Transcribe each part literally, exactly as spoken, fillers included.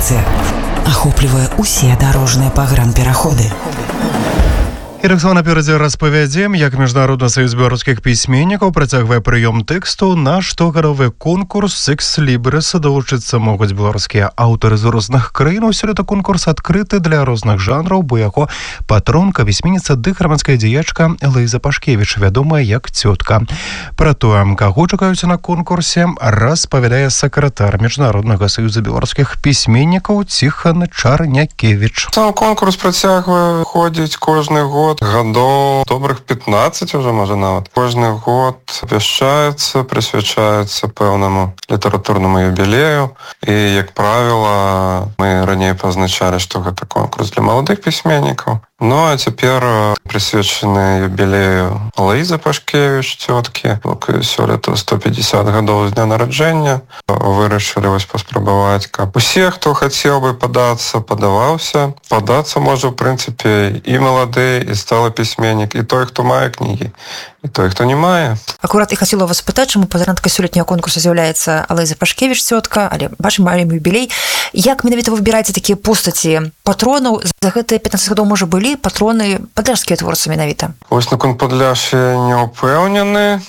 сігналізацыя. Ахоплівае усе дарожныя пагранпераходы. І таксама наперадзе распавядзем, як Міжнародны саюз беларускіх пісьменнікаў працягвае прыём тэксту на штогадовы конкурс «Экслібрис». Далучыцца могуць беларускія аўтары з розных краін. Сёлета конкурс адкрыты для розных жанраў, бо яго патронка, пісьменніца ды грамадская дзеячка Лаіза Пашкевіч, вядомая як цётка. Пра тое, каго чакаюць на конкурсе, распавядае сакратар Міжнароднага саюза беларускіх пісьменнікаў Ціхан Чарнякевіч. Сам конкурс працягвае ходзіць кожны год. Гадоў добрых пятнаццаць уже, можа, нават. Кожны год абвяшчаецца, прысвячаецца пэўнаму літаратурнаму юбілею. І, як правіла, мы раней пазначалі, што гэта конкурс для маладых пісьменнікаў. Ну, а цяпер прысвечаны юбілею Лаізы Пашкевіч, цёткі. Сёлета сто пятьдесят гадоў з дня нараджэння. Вырашылі вось паспрабаваць, каб усе, хто хацеў бы падацца, падаваўся. Падацца можа, в прынцыпе, і малады, і сталы пісьменнік, і той, хто мае кнігі, і той, хто не мае. Акурат і хацела вас пытаць, чаму пазаранка сёлетняга конкурса з'яўляецца Лаіза Пашкевіч, цётка, але бачым, маем юбілей. Як менавіта вы выбіраеце такія постаці патронаў? За гэтыя пятнаццаць гадоў, можа, былі патроны падляшскія творцы менавіта? Вось наконт падляш я не ўпэўнены,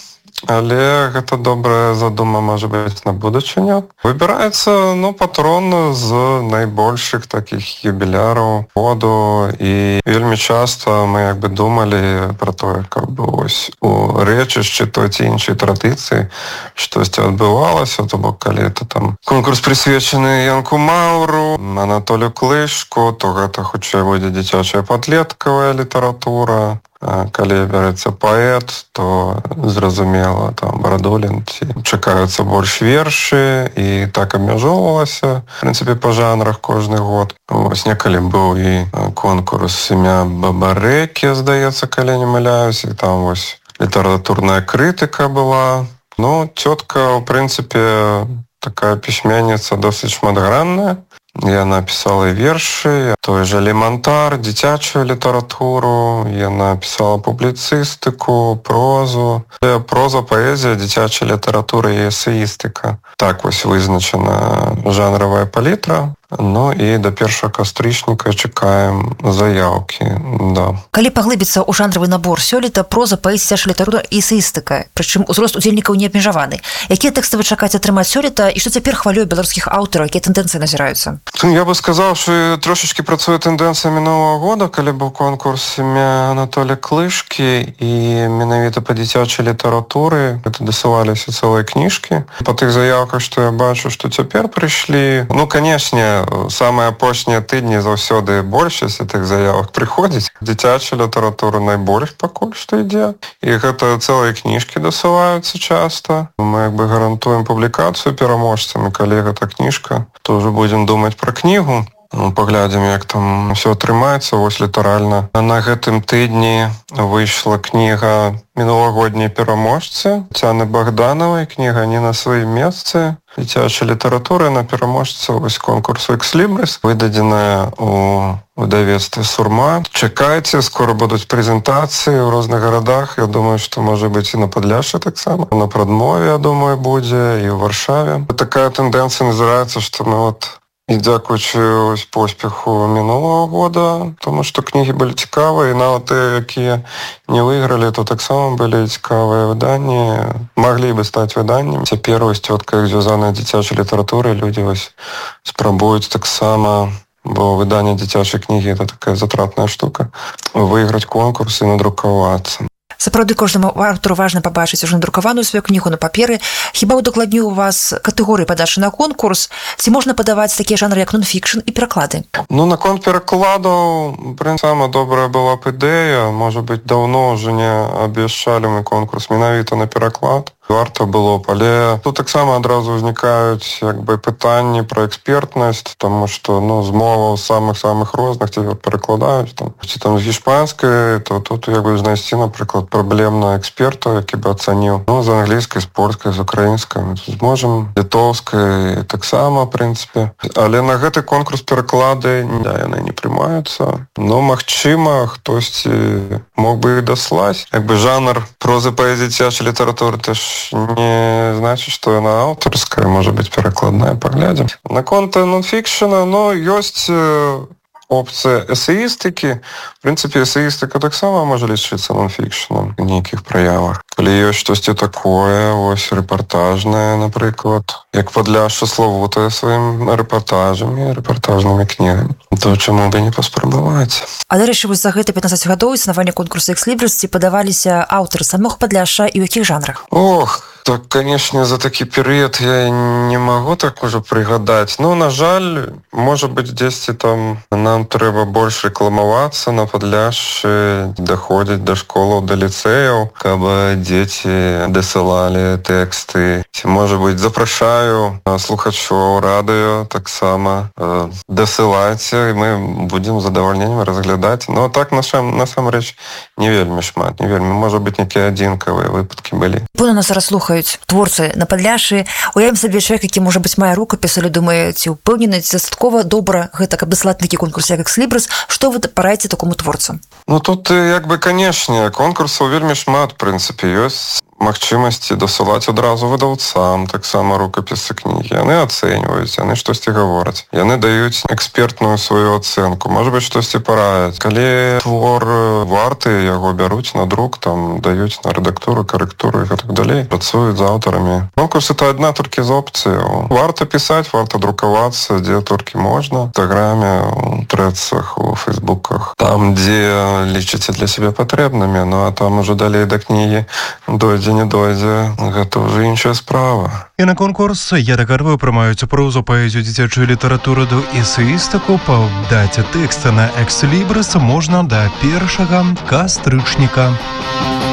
але гэта добрая задума, можа быць, на будучыню. Выбіраецца, ну, патрон з найбольшых такіх юбіляраў году, і вельмі часта мы як бы думалі пра тое, каб бы вось у рэчышчы той ці іншай традыцыі штосьці адбывалася, то бок калі это там конкурс прысвечаны Янку Мауру, Анатолію Клышку, то гэта хутчэй будзе дзіцячая падлеткавая літаратура. Калі бярэцца паэт, то зразумела, там Барадулін, ці чакаюцца больш вершы, і так абмяжоўвалася, в прынцыпе, па жанрах кожны год. Вось некалі быў і конкурс імя Бабарэкі, здаецца, калі не мыляюсь, і там вось літаратурная крытыка была. Ну, цётка, в прынцыпе, такая пісьменніца досыць шматгранная. Яна пісала вершы, той жа элементар, дзіцячую літаратуру, яна пісала публіцыстыку, прозу. Проза, паэзія, дзіцячая літаратура і эсеістыка. Так вось вызначана жанравая палітра. Ну і да першага кастрычніка чакаем заяўкі, да. Калі паглыбіцца ў жанравы набор сёлета, проза, паэзія, дзіцячая літаратура і эсеістыка, прычым узрост удзельнікаў не абмежаваны. Якія тэксты вы чакаеце атрымаць сёлета, і што цяпер хвалюе беларускіх аўтараў, якія тэндэнцыі назіраюцца? Я бы сказаў, што трошачкі працуе тэндэнцыя мінулага года, калі быў конкурс імя Анатолія Клышкі, і менавіта па дзіцячай літаратуры гэта дасылаліся цэлыя кніжкі. Па тых заявках, што я бачу, што цяпер прыйшлі, ну, канешне, самыя апошнія тыдні заўсёды большасць тых заявак прыходзіць. Дзіцячая літаратура найбольш пакуль што ідзе. І гэта цэлыя кніжкі дасылаюцца часта. Мы як бы гарантуем публікацыю пераможцам, і калі гэта кніжка, то ўжо будзем думаць пра кнігу. Паглядзім, як там ўсё атрымаецца. Вось літаральна на гэтым тыдні выйшла кніга мінулагодняй пераможцы Цяны Богдановай, кніга «Не на сваім месцы». Дзіцячая літаратура на пераможцы вось конкурсу «Экслібрис», выдадзеная у выдавецтве «Сурма». Чакайце, скора будуць прэзентацыі ў розных гарадах. Я думаю, што можа быць і на Падляшшы таксама. На Прадмове, я думаю, будзе, і ў Варшаве. Такая тэндэнцыя назіраецца, што мы от і дзякуючы поспеху мінулага года, тому што кнігі былі цікавыя, і нават тыя, якія не выйгралі, то таксама былі цікавыя выданні, маглі бы стаць выданнем. Цяпер вось цётка, як звязаная дзіцячай літаратурай, людзі вось спрабуюць таксама, бо выданне дзіцячай кнігі – это такая затратная штука, выйграць конкурс і надрукавацца. Сапраўды, кожнаму аўтару важна пабачыць ужо надрукаваную сваю кнігу на паперы. Хіба ўдакладню у вас катэгорыі падачы на конкурс? Ці можна падаваць такія жанры, як нон-фікшн і пераклады? Ну, наконт перакладаў, прынцама, добрая была б ідэя. Можа быць, даўно ўжо не абвяшчалі мы конкурс менавіта на пераклад. Варта было б, але тут таксама адразу ўзнікаюць як бы пытанні пра экспертнасць, таму што, ну, з моваў самых-самых розных цяпер перакладаюць, там, ці там з іспанскай, то тут як бы знайсці, напрыклад, праблемна эксперта, які бы ацаніў, ну, з англійскай, з польскай, з украінскай, мы тут зможам, літоўскай таксама, в прынцыпе. Але на гэты конкурс пераклады, да, яны не прымаюцца. Ну, магчыма, хтосьці мог бы и дослать. Как бы жанр прозы, поэзии, театра, литературы, это ж не значит, что она авторская, может быть, перекладная, поглядим. На конте нонфикшена, но есть опция эсеїстики. В принципе, эсеїстика так само може лічитися нонфікшеном в нейких проявах. Коли є щось таке, ось репортажне, наприклад, як Подляшша славутує своїм репортажами, репортажними книгами, то чому б і не паспрабаваць. А дарэчы, вось за гэты пятнаццаць гадоў існавання конкурса «Экслібрыс» ці падаваліся аўтары самога Падляшша і ў якіх жанрах? Ох, так, конечно, за такі перыяд я не могу так уже прыгадаць. Ну, на жаль, можа быць, дзесьці там нам трэба больш рэкламавацца на Падляшшы, даходзіць да школаў, да ліцэяў, каб дзеці дасылалі тэксты. Ці, можа быць, запрашаю слухачоў радыё таксама э, дасылаць, і мы будзем з задавальненнем разглядаць. Но так, насамрэч, не вельмі шмат, не вельмі. Можа быць, нейкія адзінкавыя выпадкі былі. Пэўна, нас зараз слухаюць творцы на Падляшшы. Уявім сабе чалавек, які, можа быць, мае рукапіс, але думае, ці ўпэўнены, ці дастаткова добра гэта, каб даслаць такі конкурс, як «Экслібрыс». Што вы параіце такому творцу? Ну, тут, як бы, канешне, конкурсаў вельмі шмат, в прынцыпе, ёсць магчымасці дасылаць адразу выдаўцам таксама рукапісы кнігі. Яны ацэньваюць, яны штосьці гавораць. Яны даюць экспертную сваю ацэнку. Можа быць, штосьці параяць. Калі твор варты, яго бяруць на друк, там даюць на рэдактуру, карэктуру і так далей. Працуюць з аўтарамі. Конкурс — это адна толькі з опцыяў. Варта пісаць, варта друкавацца, дзе толькі можна. В Інстаграме, у трэцах, у фейсбуках. Там, дзе лічыце для сябе патрэбнымі. Ну, а там ужо далей да кнігі дойдзе не дойдзе, гэта ўжо іншая справа. І на конкурс «Я дакарваю» прымаюць прозу, паэзію, дзіцячую літаратуру ды эсеістыку. Паўдаць тэкста на «Экслібрыс» можна да першага кастрычніка.